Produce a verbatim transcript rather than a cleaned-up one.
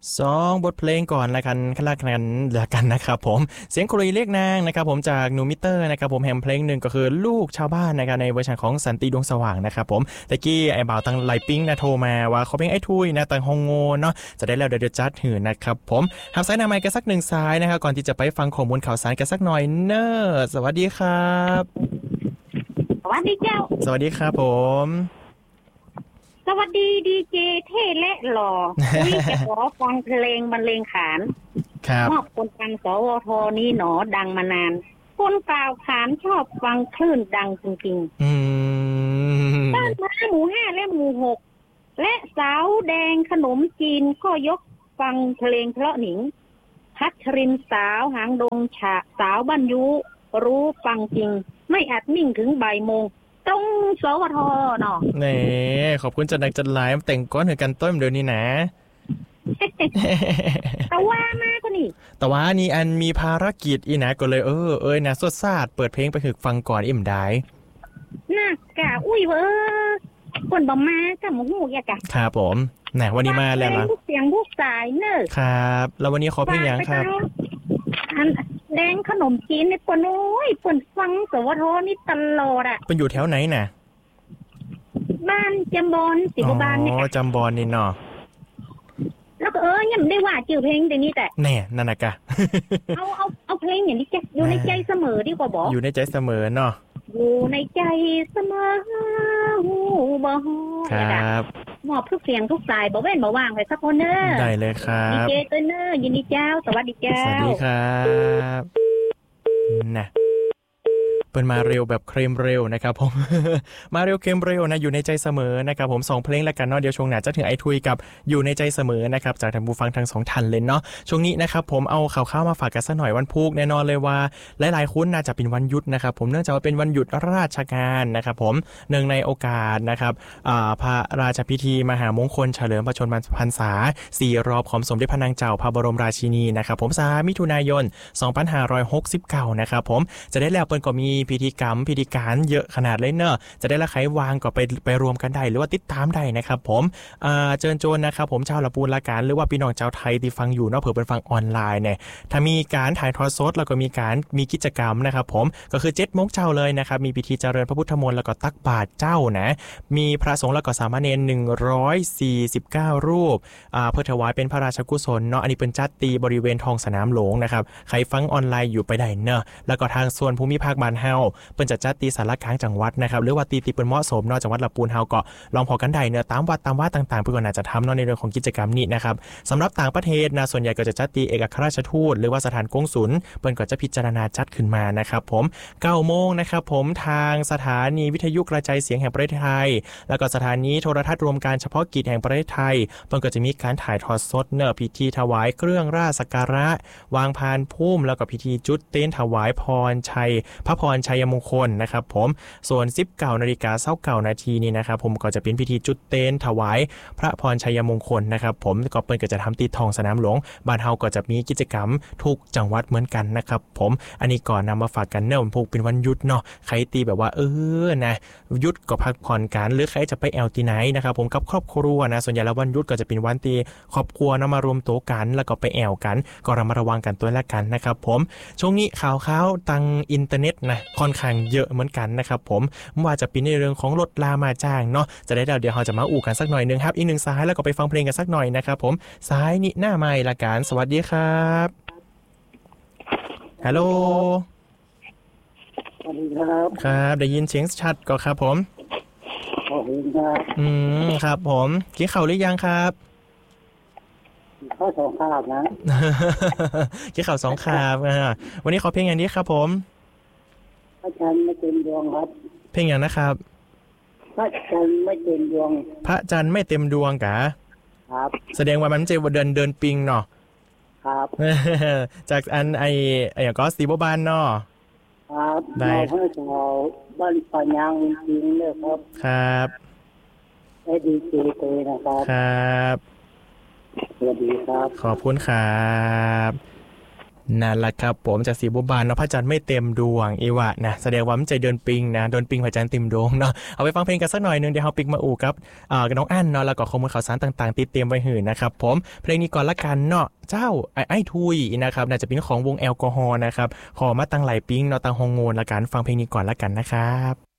สองบทเพลงก่อนละกันขลักกันเหลือกันนะครับผมเสียงคุยเรียกนางนะครับผมจากนูมิเตอร์นะครับผมแฮมเพลงหนึ่งก็คือลูกชาวบ้านนะครับในเวอร์ชันของสันติดวงสว่างนะครับผมตะกี้ไอ้บ่าวตังไลปิ้งนะโทรมาว่าเขาเพลงไอ้ทุยนะตังฮงโงเนาะจะได้แล้วเดี๋ยวจัดหื่นนะครับผมหาสายนาไมกันสักหนึ่งสายนะครับก่อนที่จะไปฟังข้อมูลข่าวสารกันสักหน่อยเนอะสวัสดีครับสวัสดีเจ้าสวัสดีครับผมสวัสดีดีเจเท่และหล่อคุยจะขอฟังเพลงบรรเลงขานครับมอบคนฟังสวทนี้หนอดังมานานคนกล่าวขานชอบฟังคลื่นดังจริงๆอืมบ้านม้าหมู่ห้าและหมู่หกและสาวแดงขนมจีนก็ยกฟังเพลงเพราะหนิงพัชรินสาวหางดงฉะสาวบ้านยุรู้ฟังจริงไม่อาจนิ่งถึงบ่ายโมงตรงสวทเนาะเน่ขอบคุณจัดหนักจัดหลายแต่งก้อนถึงกันต้นเดี๋ยวนี้นะแต่ว่ามาก็นี่แต่ว่านี่อันมีภารกิจอีนะก็เลยเออเอ้ยนะสดซาดเปิดเพลงไปถึกฟังก่อนอิ่มได้น่ากะอุ้ยเว้อคนบ่มากับหมูหูยากะครับผมไหนวันนี้มาแล้วล่ะเสียงพวกสายเนอะครับแล้ววันนี้ขอเพลงยังครับอันแดงขนมจีนนี่ปนโอ้ยปนฟังสวทนี่ตลอดอ่ะเป็นอยู่แถวไหนน่ะบ้านจำบอนสิบบ้านเนี่ยอ๋อจำบอนนี่เนาะแล้วก็เออยังไม่ได้ว่าชื่อเพลงเดี๋ยวนี้แต่แน่นั่นน่ะกะเอาเอาเอาเพลงอย่างนี้แกอยู่ในใจเสมอดีกว่าบอกอยู่ในใจเสมอเนาะอยู่ในใจเสมอหูบ่ครับมอบทุกเสียงทุกสายบ่เว้นบ่ว่างเลยสักคนเนอได้เลยครับดีเจตัวเนอยินดีเจ้าสวัสดีเจ้าสวัสดีครับนะเปิดมาเร็วแบบเครมเร็วนะครับผม มาเร็วเครมเร็วนะอยู่ในใจเสมอนะครับผมสองเพลงแล้วกันเนาะเดี๋ยวช่วงหน้าจะถึงไอทุยกับอยู่ในใจเสมอนะครับจากท่านผู้ฟังทั้งสองท่านเลยเนาะช่วงนี้นะครับผมเอาข่าวข้าวมาฝากกันสักหน่อยวันพุธแน่นอนเลยว่าหลายๆคนน่าจะเป็นวันหยุดนะครับผมเนื่องจากว่าเป็นวันหยุดราชการนะครับผมเนื่องในโอกาสนะครับพระราชพิธีมหามงคลเฉลิมพระชนมพรรษาสี่รอบของสมเด็จพระนางเจ้าพระบรมราชินีนะครับผมสามมิถุนายนสองพันห้าร้อยหกสิบเก้านะครับผมจะได้แล้วเปิ้นก็มีพิธีกรรมพิธีการเยอะขนาดเลยเนอะจะได้ละใครวางก็ไปไปรวมกันได้หรือว่าติดตามได้นะครับผมเชิญชวนนะครับผมชาวละปูนละการหรือว่าพี่น้องชาวไทยที่ฟังอยู่เนาะเผื่อเป็นฟังออนไลน์เนี่ยถ้ามีการถ่ายทอดสดแล้วก็มีการมีกิจกรรมนะครับผมก็คือเจ็ดโมงเช้าเลยนะครับมีพิธีเจริญพระพุทธมนต์แล้วก็ตักบาตรเจ้านะมีพระสงฆ์แล้วก็สามเณรหนึ่งร้อยสี่สิบเก้ารูปเพื่อถวายเป็นพระราชกุศลเนาะอันนี้เป็นจัดตีบริเวณท้องสนามหลวงนะครับใครฟังออนไลน์อยู่ไปได้เนอะแล้วก็ทางส่วนภูมิภาคบ้านเฮาเป็นจัดจัดตีสารกลางจังหวัดนะครับหรือว่าตีตีเป็นเหมาะสมเนาะจังหวัดลำพูนเฮาก็ลองพอกันได้เนอะตามวัดตามว่าต่างๆเพื่อนอาจจะทำเนาะในเรื่องของกิจกรรมนี้นะครับสำหรับต่างประเทศนะส่วนใหญ่ก็จะจัดตีเอกอัครราชทูตหรือว่าสถานกงสุลเปิ้นก็จะพิจารณาจัดขึ้นมานะครับผมเก้าโมงนะครับผมทางสถานีวิทยุกระจายเสียงแห่งประเทศไทยแล้วก็สถานีโทรทัศน์รวมการเฉพาะกิจแห่งประเทศไทยเปิ้นก็จะมีการถ่ายทอดสดเนอะพิธีถวายเครื่องราชสักการะวางพานพุ่มแล้วก็พิธีจุดเต้นถวายพรชัยพระพรชัยมงคลนะครับผมส่วน สิบเก้านาฬิกาเศร้าเก้านาทีนี่นะครับผมก็จะเป็นพิธีจุดเต้นถวายพระพรชัยมงคลนะครับผมก็เปิ้นก็จะทำตีทองสนามหลวงบ้านเฮาก็จะมีกิจกรรมทุกจังหวัดเหมือนกันนะครับผมอันนี้ก่อนนำมาฝากกันเนอะพวกเป็นวันหยุดเนาะใครตีแบบว่าเออนะหยุดก็พักผ่อนกันหรือใครจะไปแอลตีไหนนะครับผมกับครอบครัวนะส่วนใหญ่แล้ววันหยุดก็จะเป็นวันตีครอบครัวนำมารวมตัวกันแล้วก็ไปแอลกันก็ระมัดระวังกันตัวละกันนะครับผมช่วงนี้ข่าวข่าวทางอินเทอร์เน็ตนะค่อนข้างเยอะเหมือนกันนะครับผมไม่ว่าจะเป็นในเรื่องของรถลามาจ้างเนาะจะได้เดี๋ยวเราจะมาอู่กันสักหน่อยนึงครับอีกหนึ่งสายแล้วก็ไปฟังเพลงกันสักหน่อยนะครับผมสายนี่หน้าไมค์ละกันสวัสดีครับฮัลโหลสวัสดีครับครับได้ยินเสียงชัดก็ครับผมขอบคุณครับอืมครับผมกินข้าวหรือยังครับข้าวสองคาบนะกินข้าวสองคาบนะวันนี้ขอเพลงอย่างนี้ครับผมพระจันทร์ไม่เต็มดวงครับเพลงอย่างนะครับพระจันทร์ไม่เต็มดวงพระจันทร์ไม่เต็มดวงกะครับแสดงว่ามันจะเดินเดินปิงเนาะครับจากอันไอไอ้ก็สีบบานเนาะครับได้เพื่อชาวบ้านปัญญางจริงเลยครับครับได้ดีเจเตนะครับครับสวัสดีครับขอบคุณครับนั่นแหละครับผมจากสีบัวบานเนาะพระจันทร์ไม่เต็มดวงอีวะนะแสดงว่ามันใจเดินปิงนะโดนปิงพระจันทร์เต็มดวงเนาะเอาไปฟังเพลงกันสักหน่อยนึงเดี๋ยวเฮาปิกมาอู่กับอ่ากับน้องอั้นเนาะแล้วก็ข้อมูลข่าวสารต่างๆติดเตรียมไว้หื่นนะครับผมเพลงนี้ก่อนละกันเนาะเจ้าไอ้ไอ้ทุยนะครับน่าจะเป็นของวงแอลกอฮอล์นะครับขอมาตั้งหลายปิงเนาะตั้งฮองโงนละกันฟังเพลงนี้ก่อนละกันนะครับ